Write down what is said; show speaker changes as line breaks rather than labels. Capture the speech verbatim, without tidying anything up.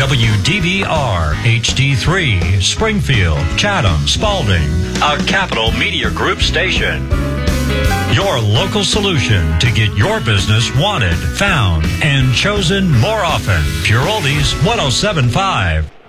W D V R H D three, Springfield, Chatham, Spalding, a Capital Media Group station. Your local solution to get your business wanted, found, and chosen more often. Pure Oldies one oh seven point five.